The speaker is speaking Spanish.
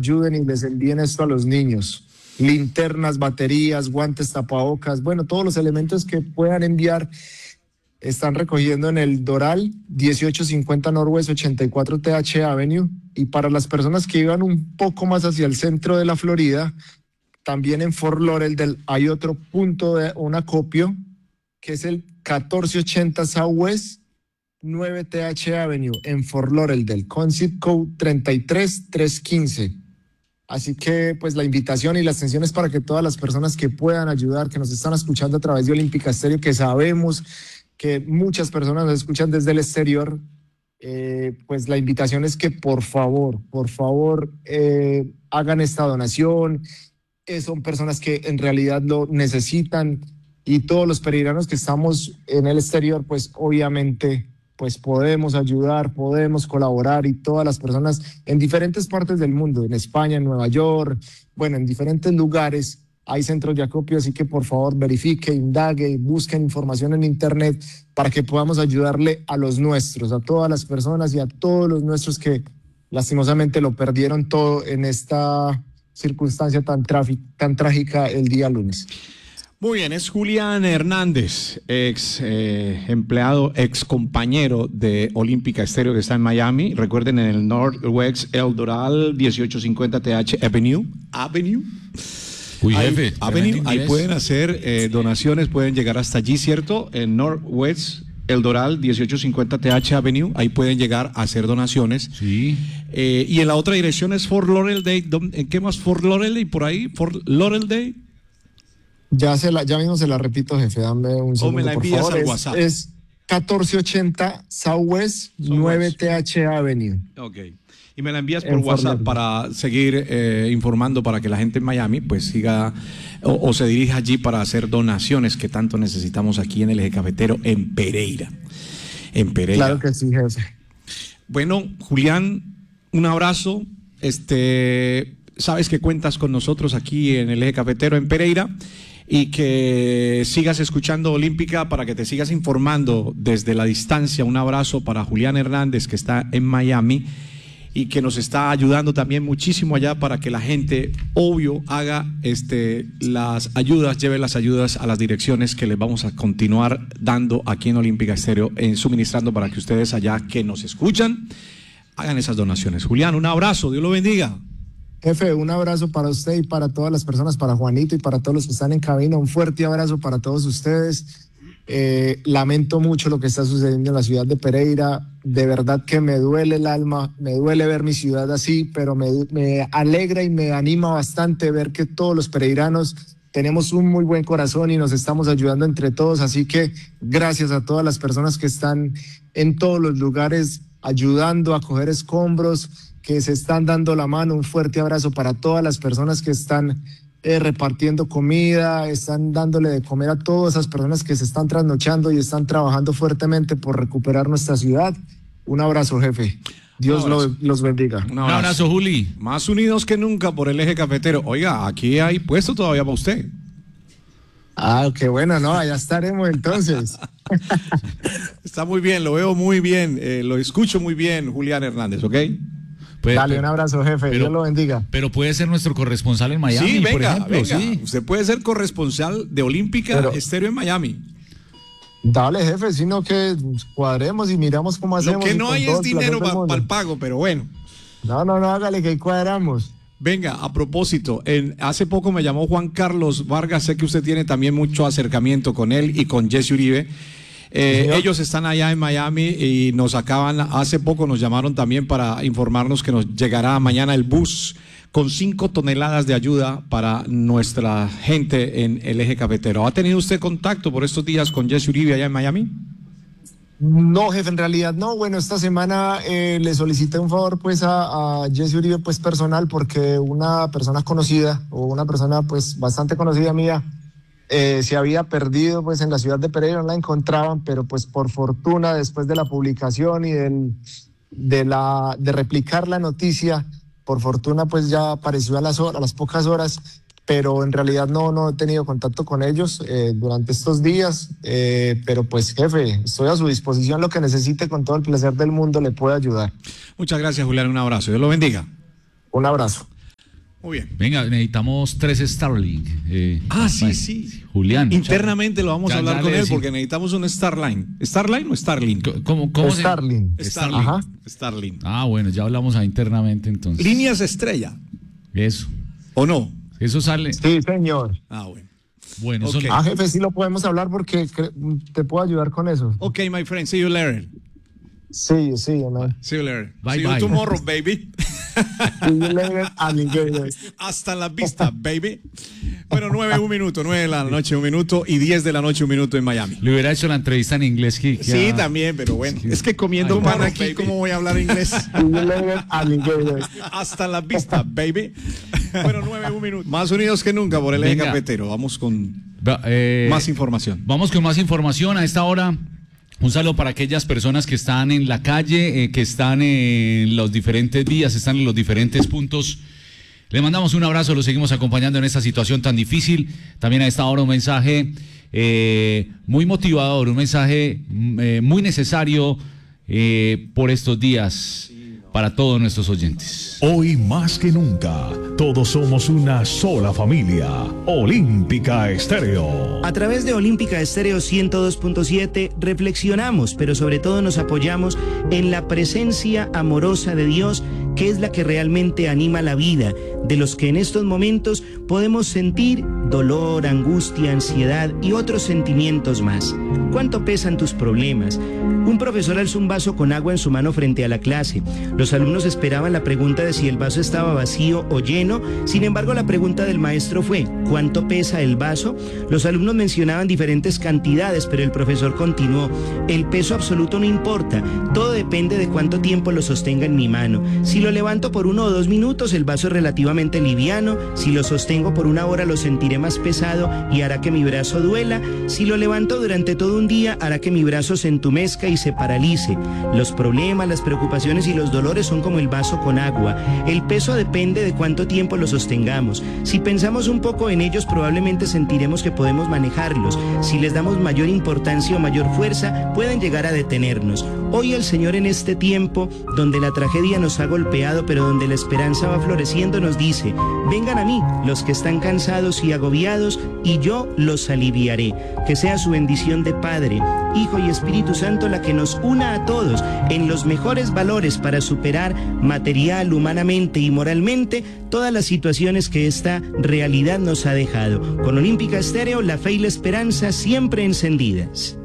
ayuden y les envíen esto a los niños. Linternas, baterías, guantes, tapabocas, bueno, todos los elementos que puedan enviar están recogiendo en el Doral 1850 Northwest 84 TH Avenue. Y para las personas que iban un poco más hacia el centro de la Florida, también en Fort Lauderdale hay otro punto de un acopio, que es el 1480 Southwest 9 TH Avenue en Fort Lauderdale, con zip code 33315. Así que pues la invitación y la extensión es para que todas las personas que puedan ayudar, que nos están escuchando a través de Olímpica Estéreo, que sabemos que muchas personas nos escuchan desde el exterior, pues la invitación es que por favor, hagan esta donación. Son personas que en realidad lo necesitan, y todos los peregrinos que estamos en el exterior, pues obviamente pues podemos ayudar, podemos colaborar, y todas las personas en diferentes partes del mundo, en España, en Nueva York, bueno, en diferentes lugares hay centros de acopio, así que por favor verifique, indague, busquen información en internet para que podamos ayudarle a los nuestros, a todas las personas y a todos los nuestros que lastimosamente lo perdieron todo en esta circunstancia tan trágica el día lunes. Muy bien, es Julián Hernández, ex empleado, ex compañero de Olímpica Estéreo, que está en Miami. Recuerden, en el Northwest El Doral 1850 TH Avenue. Uy, jefe, ahí pueden hacer donaciones, pueden llegar hasta allí, ¿cierto? En Northwest El Doral 1850 TH Avenue, ahí pueden llegar a hacer donaciones. Sí. Y en la otra dirección es Fort Lauderdale. ¿En qué más? Fort Lauderdale y por ahí, Fort Lauderdale. Ya mismo se la repito, jefe, dame un segundo, me la envías por favor. al WhatsApp. Es 1480 Southwest 9 TH Avenue. Ok. Y me la envías por WhatsApp para seguir informando, para que la gente en Miami pues siga o se dirija allí para hacer donaciones que tanto necesitamos aquí en el Eje Cafetero en Pereira. Claro que sí, jefe. Bueno, Julián, un abrazo. Sabes que cuentas con nosotros aquí en el Eje Cafetero en Pereira, y que sigas escuchando Olímpica para que te sigas informando desde la distancia. Un abrazo para Julián Hernández, que está en Miami y que nos está ayudando también muchísimo allá para que la gente, obvio, haga las ayudas, lleve las ayudas a las direcciones que les vamos a continuar dando aquí en Olímpica Estéreo, suministrando para que ustedes allá que nos escuchan hagan esas donaciones. Julián, un abrazo, Dios lo bendiga. Jefe, un abrazo para usted y para todas las personas, para Juanito y para todos los que están en cabina. Un fuerte abrazo para todos ustedes. Lamento mucho lo que está sucediendo en la ciudad de Pereira. De verdad que me duele el alma, me duele ver mi ciudad así, pero me alegra y me anima bastante ver que todos los pereiranos tenemos un muy buen corazón y nos estamos ayudando entre todos. Así que gracias a todas las personas que están en todos los lugares ayudando a coger escombros, que se están dando la mano. Un fuerte abrazo para todas las personas que están repartiendo comida, están dándole de comer a todas esas personas que se están trasnochando y están trabajando fuertemente por recuperar nuestra ciudad. Un abrazo, jefe. Dios los bendiga. Un abrazo, Juli. Más unidos que nunca por el Eje Cafetero. Oiga, aquí hay puesto todavía para usted. Ah, qué bueno, ¿no? Allá estaremos entonces. Está muy bien, lo veo muy bien, lo escucho muy bien, Julián Hernández, ¿ok? Dale, un abrazo, jefe. Dios lo bendiga. Pero puede ser nuestro corresponsal en Miami, sí, venga, por ejemplo. Venga. Sí. Usted puede ser corresponsal de Olímpica Estéreo en Miami. Dale, jefe, sino que cuadremos y miramos cómo hacemos. Lo que no hay es dinero para el pago, pero bueno. No, hágale que cuadramos. Venga, a propósito, hace poco me llamó Juan Carlos Vargas, sé que usted tiene también mucho acercamiento con él y con Jesse Uribe. Ellos están allá en Miami y hace poco nos llamaron también para informarnos que nos llegará mañana el bus con 5 toneladas de ayuda para nuestra gente en el Eje Cafetero. ¿Ha tenido usted contacto por estos días con Jesse Uribe allá en Miami? No, jefe, en realidad no. Bueno, esta semana le solicité un favor pues a Jesse Uribe pues personal, porque una persona conocida o una persona pues bastante conocida mía se había perdido pues en la ciudad de Pereira, no la encontraban, pero pues por fortuna después de la publicación y de replicar la noticia, por fortuna pues ya apareció a las pocas horas, pero en realidad no he tenido contacto con ellos durante estos días, pero pues jefe, estoy a su disposición, lo que necesite con todo el placer del mundo le puedo ayudar. Muchas gracias, Julián, un abrazo, Dios lo bendiga. Un abrazo. Muy bien. Venga, necesitamos 3 Starlink. Sí. Julián. Internamente lo vamos a Ya hablar le con él decimos. porque necesitamos un Starline. ¿Starline o Starlink? ¿Cómo se...? Starlink. Starlink. Ajá. Starlink. Bueno, ya hablamos ahí internamente entonces. Líneas estrella, Eso. ¿o no? Eso sale. Sí, señor. Bueno. Bueno, Ok. Jefe, sí lo podemos hablar porque te puedo ayudar con eso. Ok, my friend, see you later. Sí, ¿no? See you later. Bye, See you bye. tomorrow, baby. See you later, alligator. Hasta la vista, baby. Bueno, 9 de la noche, 1 minuto, y 10 de la noche, 1 minuto en Miami. le hubiera hecho la entrevista en inglés. Sí, también, pero bueno. Es que comiendo Ay, pan morro, aquí, baby. ¿cómo voy a hablar inglés? See you later, alligator. Hasta la vista, baby. Bueno, 9, 1 minuto. Más unidos que nunca por el eje Venga. cafetero. Vamos con Más más información. Vamos con más información a esta hora. Un saludo para aquellas personas que están en la calle, que están en los diferentes días, están en los diferentes puntos. Le mandamos un abrazo, lo seguimos acompañando en esta situación tan difícil. También a esta hora un mensaje muy motivador, un mensaje muy necesario por estos días para todos nuestros oyentes. Hoy más que nunca, todos somos una sola familia. Olímpica Estéreo. A través de Olímpica Estéreo 102.7 reflexionamos, pero sobre todo nos apoyamos en la presencia amorosa de Dios, que es la que realmente anima la vida, de los que en estos momentos podemos sentir dolor, angustia, ansiedad y otros sentimientos más. ¿Cuánto pesan tus problemas? Un profesor alzó un vaso con agua en su mano frente a la clase. Los alumnos esperaban la pregunta de si el vaso estaba vacío o lleno. Sin embargo, la pregunta del maestro fue: ¿cuánto pesa el vaso? Los alumnos mencionaban diferentes cantidades, pero el profesor continuó: el peso absoluto no importa, todo depende de cuánto tiempo lo sostenga en mi mano. Si lo levanto por 1 o 2 minutos, el vaso es relativamente liviano. Si lo sostengo por 1 hora, lo sentiré más pesado y hará que mi brazo duela. Si lo levanto durante todo un día, hará que mi brazo se entumezca y se paralice. Los problemas, las preocupaciones y los dolores son como el vaso con agua. El peso depende de cuánto tiempo lo sostengamos. Si pensamos un poco en ellos, probablemente sentiremos que podemos manejarlos. Si les damos mayor importancia o mayor fuerza, pueden llegar a detenernos. Hoy el Señor, en este tiempo donde la tragedia nos ha golpeado, pero donde la esperanza va floreciendo, nos dice: vengan a mí los que están cansados y agobiados, y yo los aliviaré. Que sea su bendición de Padre, Hijo y Espíritu Santo la que nos una a todos en los mejores valores para superar material, humanamente y moralmente todas las situaciones que esta realidad nos ha dejado. Con Olímpica Estéreo, la fe y la esperanza siempre encendidas.